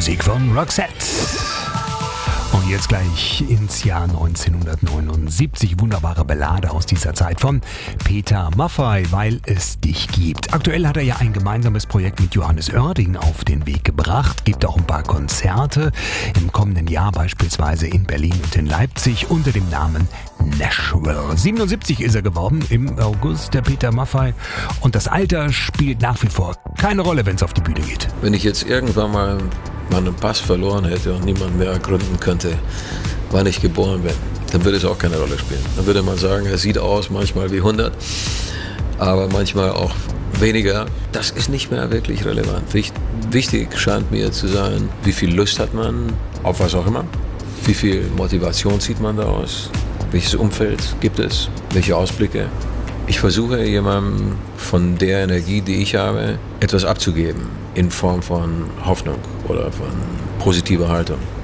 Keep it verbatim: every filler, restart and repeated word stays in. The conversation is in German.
Musik von Roxette. Und jetzt gleich ins Jahr neunzehnhundertneunundsiebzig. Wunderbare Ballade aus dieser Zeit von Peter Maffay, Weil es dich gibt. Aktuell hat er ja ein gemeinsames Projekt mit Johannes Oerding auf den Weg gebracht. Gibt auch ein paar Konzerte im kommenden Jahr, beispielsweise in Berlin und in Leipzig, unter dem Namen Nashville. siebenundsiebzig ist er geworden im August, der Peter Maffay. Und das Alter spielt nach wie vor keine Rolle, wenn es auf die Bühne geht. Wenn ich jetzt irgendwann mal meinen Pass verloren hätte und niemand mehr ergründen könnte, wann ich geboren bin, dann würde es auch keine Rolle spielen. Dann würde man sagen, er sieht aus manchmal wie hundert, aber manchmal auch weniger. Das ist nicht mehr wirklich relevant. Wichtig scheint mir zu sein, wie viel Lust hat man auf was auch immer, wie viel Motivation zieht man daraus, welches Umfeld gibt es, welche Ausblicke. Ich versuche jemandem von der Energie, die ich habe, etwas abzugeben in Form von Hoffnung oder von positiver Haltung.